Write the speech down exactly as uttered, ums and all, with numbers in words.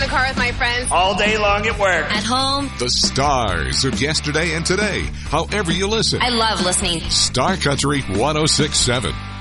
the car with my friends. All day long at work. At home. The stars of yesterday and today. However you listen. I love listening. Star Country one oh six point seven.